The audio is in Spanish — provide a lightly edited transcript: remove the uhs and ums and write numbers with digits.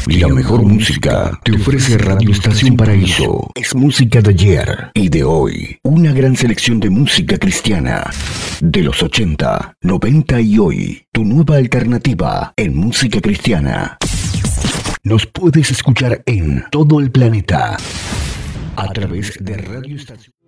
La mejor música te ofrece Radio Estación Paraíso. Es música de ayer y de hoy. Una gran selección de música cristiana. De los 80, 90 y hoy. Tu nueva alternativa en música cristiana. Nos puedes escuchar en todo el planeta. A través de Radio Estación.